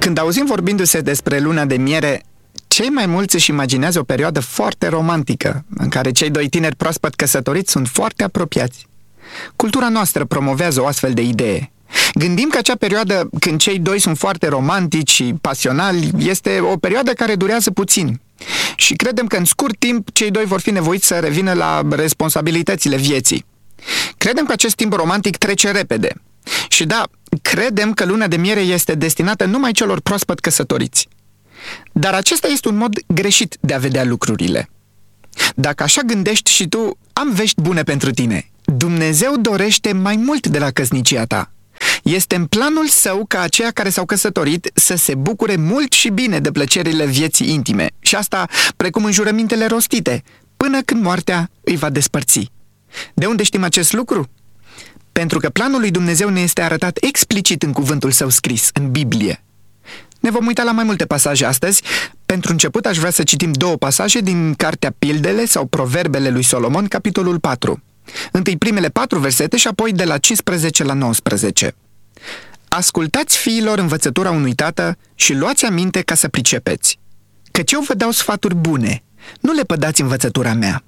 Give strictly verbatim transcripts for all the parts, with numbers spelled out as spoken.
Când auzim vorbindu-se despre luna de miere, cei mai mulți își imaginează o perioadă foarte romantică, în care cei doi tineri proaspăt căsătoriți sunt foarte apropiați. Cultura noastră promovează o astfel de idee. Gândim că acea perioadă când cei doi sunt foarte romantici și pasionali este o perioadă care durează puțin. Și credem că în scurt timp cei doi vor fi nevoiți să revină la responsabilitățile vieții. Credem că acest timp romantic trece repede. Și da, credem că luna de miere este destinată numai celor proaspăt căsătoriți. Dar acesta este un mod greșit de a vedea lucrurile. Dacă așa gândești și tu, am vești bune pentru tine. Dumnezeu dorește mai mult de la căsnicia ta. Este în planul său ca aceia care s-au căsătorit să se bucure mult și bine de plăcerile vieții intime. Și asta precum în jurămintele rostite, până când moartea îi va despărți. De unde știm acest lucru? Pentru că planul lui Dumnezeu ne este arătat explicit în cuvântul său scris, în Biblie. Ne vom uita la mai multe pasaje astăzi. Pentru început aș vrea să citim două pasaje din cartea Pildele sau Proverbele lui Solomon, capitolul patru. Întâi primele patru versete și apoi de la cincisprezece la nouăsprezece. Ascultați, fiilor, învățătura unui tată și luați aminte ca să pricepeți. Căci eu vă dau sfaturi bune, nu le pădați învățătura mea.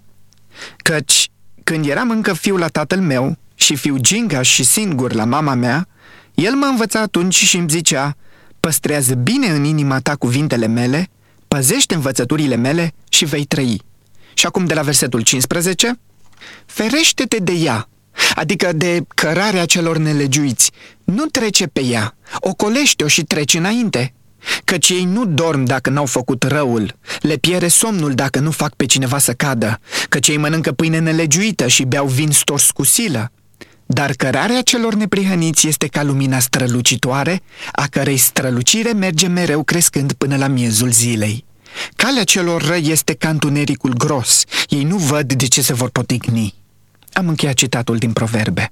Căci când eram încă fiu la tatăl meu și fiu gingaș și singur la mama mea, el mă învăța atunci și îmi zicea: păstrează bine în inima ta cuvintele mele, păzește învățăturile mele și vei trăi. Și acum de la versetul cincisprezece, ferește-te de ea, adică de cărarea celor nelegiuiți, nu trece pe ea, ocolește-o și treci înainte. Căci ei nu dorm dacă n-au făcut răul, le pierde somnul dacă nu fac pe cineva să cadă, căci ei mănâncă pâine nelegiuită și beau vin stors cu silă. Dar cărarea celor neprihăniți este ca lumina strălucitoare, a cărei strălucire merge mereu crescând până la miezul zilei. Calea celor răi este ca întunericul gros, ei nu văd de ce se vor poticni. Am încheiat citatul din Proverbe.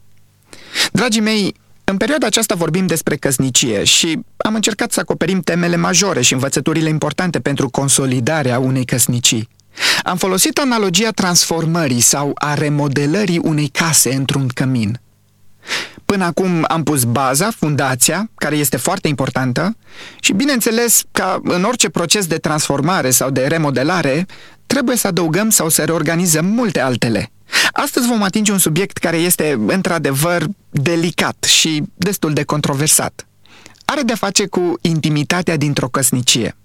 Dragii mei, în perioada aceasta vorbim despre căsnicie și am încercat să acoperim temele majore și învățăturile importante pentru consolidarea unei căsnicii. Am folosit analogia transformării sau a remodelării unei case într-un cămin. Până acum am pus baza, fundația, care este foarte importantă, și bineînțeles, ca în orice proces de transformare sau de remodelare, trebuie să adăugăm sau să reorganizăm multe altele. Astăzi vom atinge un subiect care este, într-adevăr, delicat și destul de controversat. Are de-a face cu intimitatea dintr-o căsnicie.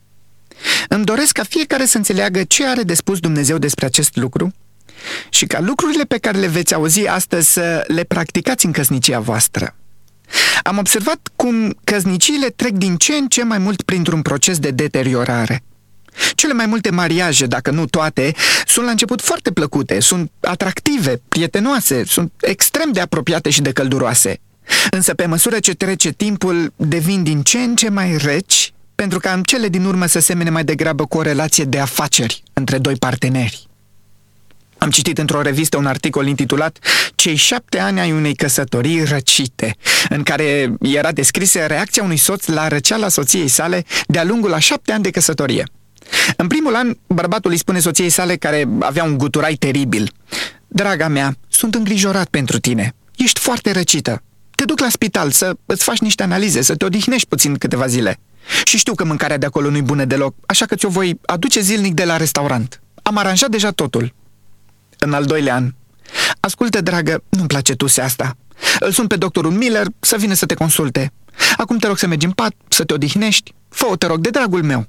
Îmi doresc ca fiecare să înțeleagă ce are de spus Dumnezeu despre acest lucru și ca lucrurile pe care le veți auzi astăzi să le practicați în căsnicia voastră. Am observat cum căsniciile trec din ce în ce mai mult printr-un proces de deteriorare. Cele mai multe mariaje, dacă nu toate, sunt la început foarte plăcute, sunt atractive, prietenoase, sunt extrem de apropiate și de călduroase. Însă pe măsură ce trece timpul, devin din ce în ce mai reci, pentru ca în cele din urmă să semene mai degrabă cu o relație de afaceri între doi parteneri. Am citit într-o revistă un articol intitulat Cei șapte ani ai unei căsătorii răcite, în care era descrisă reacția unui soț la răceala soției sale de-a lungul a șapte ani de căsătorie. În primul an, bărbatul îi spune soției sale, care avea un guturai teribil: draga mea, sunt îngrijorat pentru tine, ești foarte răcită. Te duc la spital să îți faci niște analize, să te odihnești puțin câteva zile. Și știu că mâncarea de acolo nu-i bună deloc, așa că ți-o voi aduce zilnic de la restaurant. Am aranjat deja totul. În al doilea an: ascultă, dragă, nu-mi place tusea asta. Îl sun pe doctorul Miller să vină să te consulte. Acum te rog să mergi în pat, să te odihnești. Fă-o, te rog, de dragul meu.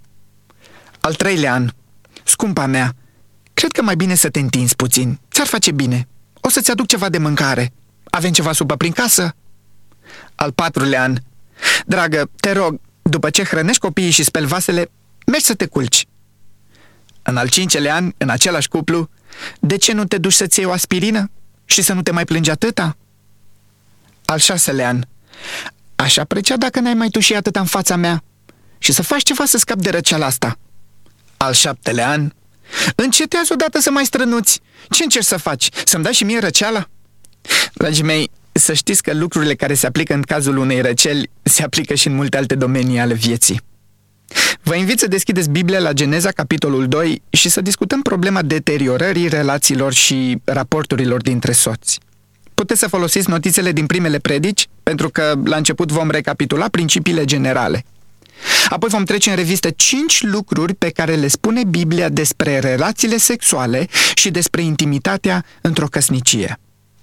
Al treilea an: scumpa mea, cred că mai bine să te întinzi puțin. Ți-ar face bine. O să-ți aduc ceva de mâncare. Avem ceva supă prin casă? Al patrulea an: dragă, te rog, după ce hrănești copiii și speli vasele, mergi să te culci. În al cincelea an, în același cuplu: de ce nu te duci să-ți iei o aspirină și să nu te mai plângi atâta? Al șaselea an: aș aprecia dacă n-ai mai tuși atâta în fața mea și să faci ceva să scapi de răceala asta. Al șaptelea an: încetează odată să mai strănuți. Ce încerci să faci? Să-mi dai și mie răceala? Dragii mei, să știți că lucrurile care se aplică în cazul unei răceli se aplică și în multe alte domenii ale vieții. Vă invit să deschideți Biblia la Geneza, capitolul doi, și să discutăm problema deteriorării relațiilor și raporturilor dintre soți. Puteți să folosiți notițele din primele predici, pentru că la început vom recapitula principiile generale. Apoi vom trece în revistă cinci lucruri pe care le spune Biblia despre relațiile sexuale și despre intimitatea într-o căsnicie.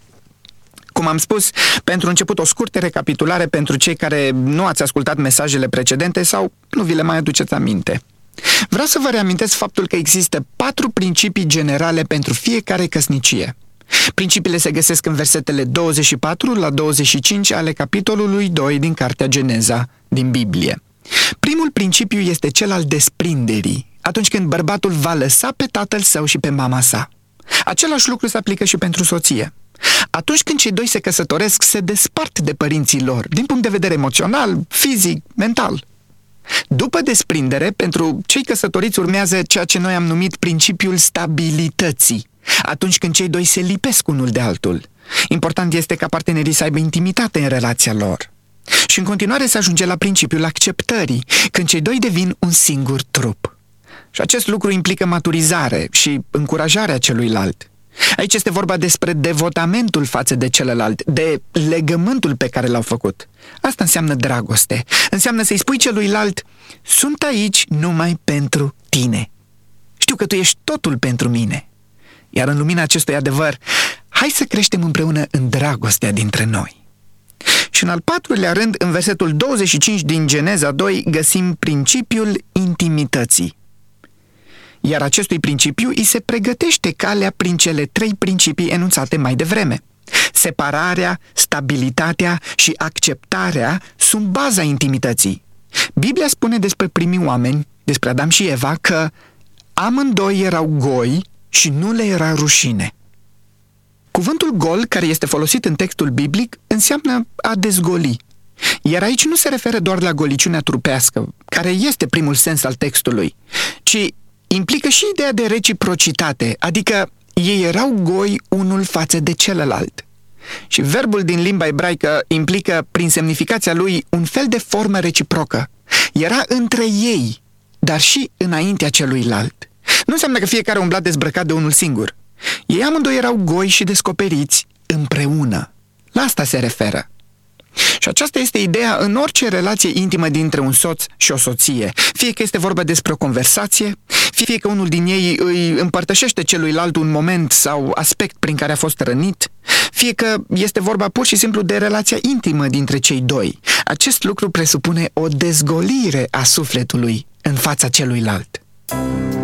Cum am spus, pentru început o scurtă recapitulare pentru cei care nu ați ascultat mesajele precedente sau nu vi le mai aduceți aminte. Vreau să vă reamintesc faptul că există patru principii generale pentru fiecare căsnicie. Principiile se găsesc în versetele douăzeci și patru la douăzeci și cinci ale capitolului doi din Cartea Geneza din Biblie. Primul principiu este cel al desprinderii, atunci când bărbatul va lăsa pe tatăl său și pe mama sa. Același lucru se aplică și pentru soție. Atunci când cei doi se căsătoresc, se despart de părinții lor, din punct de vedere emoțional, fizic, mental. După desprindere, pentru cei căsătoriți urmează ceea ce noi am numit principiul stabilității, atunci când cei doi se lipesc unul de altul. Important este ca partenerii să aibă intimitate în relația lor. Și în continuare se ajunge la principiul acceptării, când cei doi devin un singur trup. Și acest lucru implică maturizare și încurajarea celuilalt. Aici este vorba despre devotamentul față de celălalt, de legământul pe care l-au făcut. Asta înseamnă dragoste. Înseamnă să-i spui celuilalt: sunt aici numai pentru tine. Știu că tu ești totul pentru mine. Iar în lumina acestui adevăr, hai să creștem împreună în dragostea dintre noi. Și în al patrulea rând, în versetul douăzeci și cinci din Geneza doi, găsim principiul intimității. Iar acestui principiu îi se pregătește calea prin cele trei principii enunțate mai devreme. Separarea, stabilitatea și acceptarea sunt baza intimității. Biblia spune despre primii oameni, despre Adam și Eva, că amândoi erau goi și nu le era rușine. Cuvântul gol, care este folosit în textul biblic, înseamnă a dezgoli. Iar aici nu se referă doar la goliciunea trupească, care este primul sens al textului, ci implică și ideea de reciprocitate, adică ei erau goi unul față de celălalt. Și verbul din limba ebraică implică, prin semnificația lui, un fel de formă reciprocă. Era între ei, dar și înaintea celuilalt. Nu înseamnă că fiecare umbla dezbrăcat de unul singur. Ei amândoi erau goi și descoperiți împreună. La asta se referă. Și aceasta este ideea în orice relație intimă dintre un soț și o soție. Fie că este vorba despre o conversație, fie că unul din ei îi împărtășește celuilalt un moment sau aspect prin care a fost rănit, fie că este vorba pur și simplu de relația intimă dintre cei doi. Acest lucru presupune o dezgolire a sufletului în fața celuilalt.